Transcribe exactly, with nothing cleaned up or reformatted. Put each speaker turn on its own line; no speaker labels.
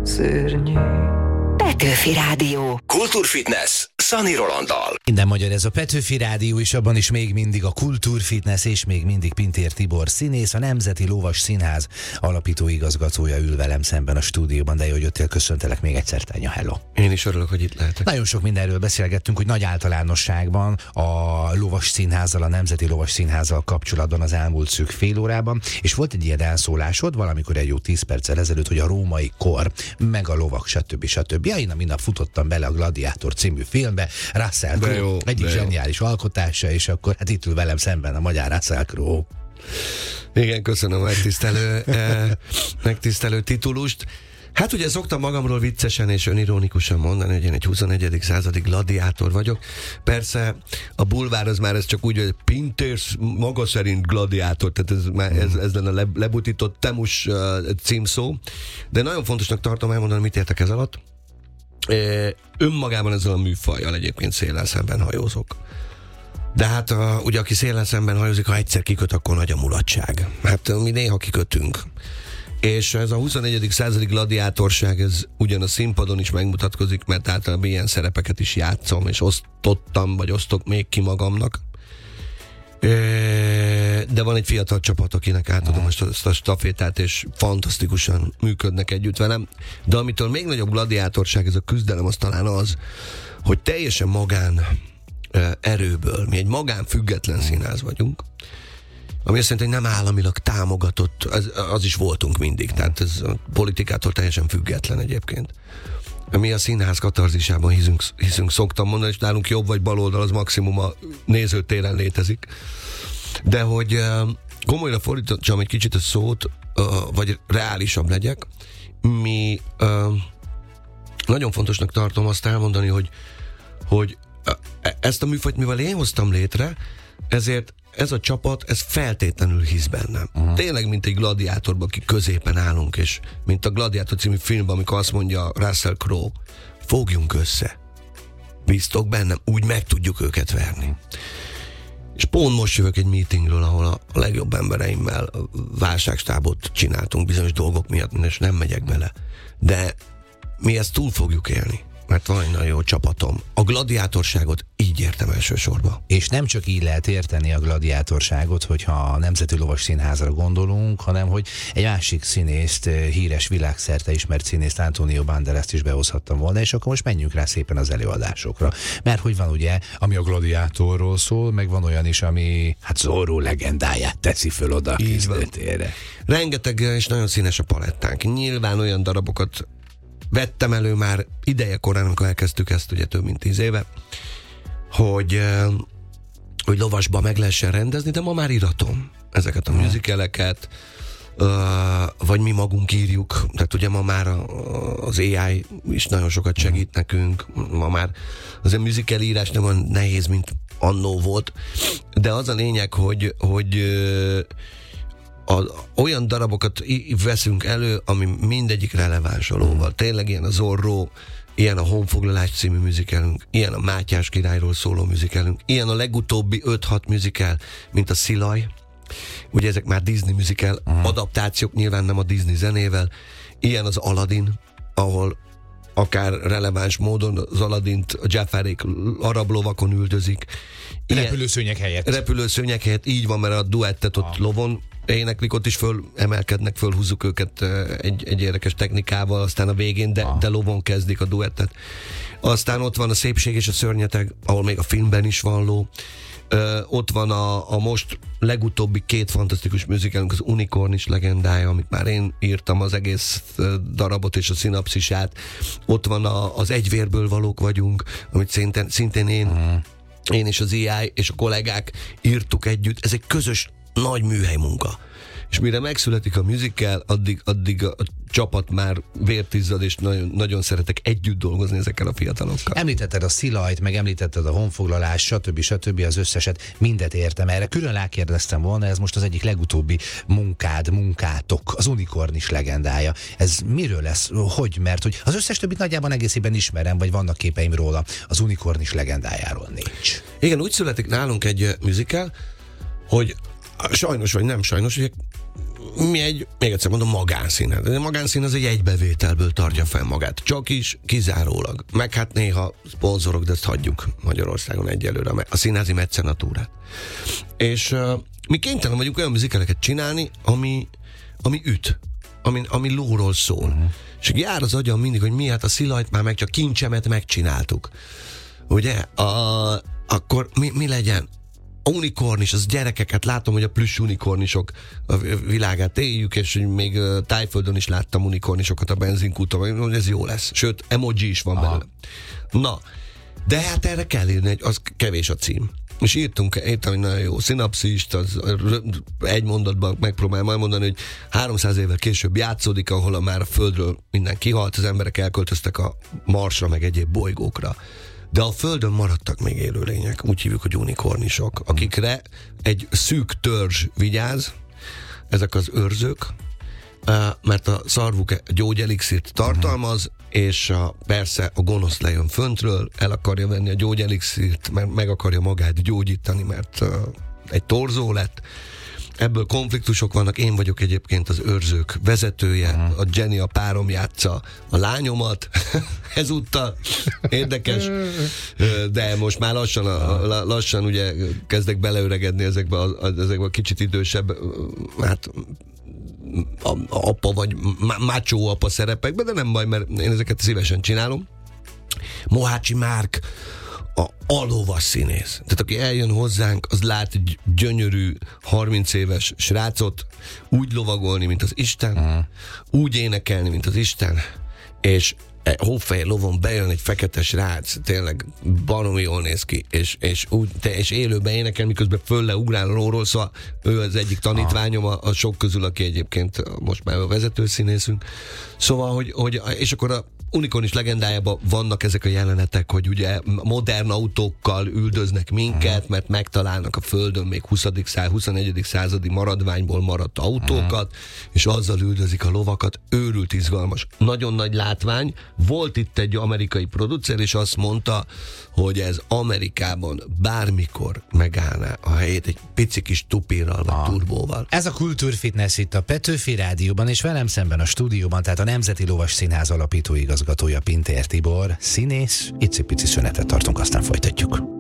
szörnyű.
Petőfi Rádió.
Kultúrfitness Szani Rolanddal.
Minden magyar ez a Petőfi Rádió, és abban is még mindig a Kultúrfitness, és még mindig Pintér Tibor színész, a Nemzeti Lovas Színház alapító igazgatója ül velem szemben a stúdióban, de jó, hogy jöttél, köszöntelek még egyszer, Tánya, hello.
Én is örülök, hogy itt lehetek.
Nagyon sok mindenről beszélgettünk, hogy nagy általánosságban a Lovas Színházzal, a Nemzeti Lovas Színházzal kapcsolatban az elmúlt szűk fél órában, és volt egy ilyen elszólásod valamikor egy jó tíz perccel ezelőtt, hogy a római kor, meg a lovak, stb. stb. Ja, én a minap futottam bele a Gladiátor című filmbe, Russell Crowe egyik zseniális alkotása, és akkor hát itt ül velem szemben a magyar Russell Crowe.
Igen, köszönöm a megtisztelő, eh, megtisztelő titulust. Hát ugye szoktam magamról viccesen és önironikusan mondani, hogy én egy huszonegyedik századi gladiátor vagyok. Persze a bulvár az már ez csak úgy, hogy Pintér maga szerint gladiátor, tehát ez, már, ez, ez lenne le, lebutított temus uh, címszó. De nagyon fontosnak tartom elmondani, mit értek ez alatt. E, önmagában ezzel a műfajjal egyébként széllel szemben hajózok. De hát a, ugye aki széllel szemben hajózik, ha egyszer kiköt, akkor nagy a mulatság. Hát mi néha kikötünk. És ez a huszonegyedik századi gladiátorság, ez ugyan a színpadon is megmutatkozik, mert általában ilyen szerepeket is játszom, és osztottam, vagy osztok még ki magamnak. De van egy fiatal csapat, akinek átadom ezt a stafétát, és fantasztikusan működnek együtt velem. De amitől még nagyobb gladiátorság ez a küzdelem, az talán az, hogy teljesen magán erőből, mi egy magán független színház vagyunk, ami azt jelenti, hogy nem államilag támogatott, az, az is voltunk mindig, tehát ez a politikától teljesen független egyébként. Mi a színház katarzisában hiszünk, hiszünk, szoktam mondani, és nálunk jobb vagy baloldal az maximum a nézőtéren létezik. De hogy komolyra fordítsam egy kicsit a szót, vagy reálisabb legyek, mi nagyon fontosnak tartom azt elmondani, hogy, hogy ezt a műfajt, mivel én hoztam létre, ezért ez a csapat, ez feltétlenül hisz bennem. Uh-huh. Tényleg, mint egy gladiátorban, aki középen állunk, és mint a Gladiátor című filmben, amikor azt mondja Russell Crowe, fogjunk össze. Bíztok bennem, úgy meg tudjuk őket verni. Uh-huh. És pont most jövök egy meetingről, ahol a legjobb embereimmel válságstábot csináltunk bizonyos dolgok miatt, és nem megyek bele. De mi ezt túl fogjuk élni. Mert van egy nagyon jó csapatom. A gladiátorságot így értem elsősorban.
És nem csak így lehet érteni a gladiátorságot, hogyha a Nemzeti Lovas Színházra gondolunk, hanem hogy egy másik színészt, híres világszerte ismert színészt, Antonio Banderast is behozhattam volna, és akkor most menjünk rá szépen az előadásokra. Mert hogy van ugye, ami a gladiátorról szól, meg van olyan is, ami hát Zorro legendáját teszi föl oda a készletére.
Rengeteg és nagyon színes a palettánk. Nyilván olyan darabokat vettem elő már ideje korán, amikor elkezdtük ezt, ugye több mint tíz éve, hogy, hogy lovasba meg lehessen rendezni, de ma már iratom ezeket a musicaleket, vagy mi magunk írjuk, tehát ugye ma már az á i is nagyon sokat segít nekünk, ma már az a musical írás nem olyan nehéz, mint annó volt, de az a lényeg, hogy, hogy A, olyan darabokat veszünk elő, ami mindegyik releváns a lóval. Tényleg ilyen a Zorro, ilyen a Honfoglalás című musicalünk, ilyen a Mátyás királyról szóló musicalünk, ilyen a legutóbbi öt-hat musical, mint a Szilaj. Ugye ezek már Disney musical uh-huh. adaptációk, nyilván nem a Disney zenével. Ilyen az Aladdin, ahol akár releváns módon az Aladdint a Jafarék arab lovakon üldözik.
Ilyen, repülőszőnyek helyett.
Repülőszőnyek helyett, így van, mert a duettet ott ah. lovon éneklik, ott is föl emelkednek, fölhúzzuk őket egy, egy érdekes technikával, aztán a végén, de, ah. de lovon kezdik a duettet. Aztán ott van a Szépség és a szörnyeteg, ahol még a filmben is van ló. Ö, ott van a, a most legutóbbi két fantasztikus musicalünk, az Unikornis legendája, amit már én írtam az egész darabot és a szinapszisát. Ott van a, az Egyvérből valók vagyunk, amit szintén, szintén én, uh-huh. én és az á i és a kollégák írtuk együtt. Ez egy közös nagy műhely munka. És mire megszületik a musical, addig, addig a, a csapat már vért izzad, és nagyon, nagyon szeretek együtt dolgozni ezekkel a fiatalokkal.
Említetted a Szilajt, meg említetted a Honfoglalás, stb. stb. Az összeset, mindet értem erre. Külön rákérdeztem volna, ez most az egyik legutóbbi munkád, munkátok, az Unikornis legendája. Ez miről lesz? Hogy? Mert hogy az összes többit nagyjában egészében ismerem, vagy vannak képeim róla, az Unikornis legendájáról nincs.
Igen, úgy születik nálunk egy musical, hogy sajnos vagy nem sajnos, hogy mi egy, még egyszer mondom, magánszínház. A magánszín az egy egybevételből tartja fel magát. Csak is, kizárólag. Meg hát néha szponzorok, de ezt hagyjuk Magyarországon egyelőre, a színházi mecenatúrát. És uh, mi kénytelen vagyunk olyan műzikeleket csinálni, ami, ami üt, ami, ami lóról szól. Uh-huh. És jár az agyam mindig, hogy mi, hát a Szilajt már meg csak Kincsemet megcsináltuk. Ugye? A, akkor mi, mi legyen? A unikornis, az gyerekeket látom, hogy a plüss unikornisok a világát éljük, és még Tájföldön is láttam unikornisokat a benzinkúton, hogy ez jó lesz. Sőt, emoji is van belőle. Na, de hát erre kell írni, hogy az kevés a cím. És írtunk, írtam egy nagyon jó szinapszist, az egy mondatban megpróbálom elmondani, hogy háromszáz évvel később játszódik, ahol már a Földről minden kihalt, az emberek elköltöztek a Marsra, meg egyéb bolygókra. De a Földön maradtak még élőlények, úgy hívjuk, hogy unikornisok, akikre egy szűk törzs vigyáz, ezek az őrzők, mert a szarvuk gyógyelixírt tartalmaz, és a, persze a gonosz lejön föntről, el akarja venni a gyógyelixírt, mert meg akarja magát gyógyítani, mert uh, egy torzó lett. Ebből konfliktusok vannak, én vagyok egyébként az őrzők vezetője, uh-huh. a Jenny a párom játsza a lányomat, ezúttal érdekes, de most már lassan, a, lassan ugye kezdek beleöregedni ezekbe a, ezekbe a kicsit idősebb, hát a, a apa vagy macho apa szerepekbe, de nem baj, mert én ezeket szívesen csinálom. Mohácsi Márk a alovas színész. Tehát aki eljön hozzánk, az lát egy gyönyörű harminc éves srácot úgy lovagolni, mint az Isten, uh-huh. úgy énekelni, mint az Isten, és hófehér lovon bejön egy fekete srác, tényleg baromi jól néz ki, és, és, úgy, és élőben énekel, miközben föl le ugrál a lóról, szóval ő az egyik tanítványom a, a sok közül, aki egyébként most már a vezetőszínészünk. Szóval, hogy, hogy és akkor a unikornis legendájában vannak ezek a jelenetek, hogy ugye modern autókkal üldöznek minket, mert megtalálnak a Földön még huszadik század, huszonegyedik századi maradványból maradt autókat, és azzal üldözik a lovakat. Őrült izgalmas. Nagyon nagy látvány. Volt itt egy amerikai producer, és azt mondta, hogy ez Amerikában bármikor megállná a helyét egy pici kis tupírral vagy turbóval.
Ez a Kultúrfitness itt a Petőfi Rádióban, és velem szemben a stúdióban, tehát a Nemzeti Lovas Színház alapító igazgatója Pintér Tibor, színész. Icipici szünetet tartunk, aztán folytatjuk.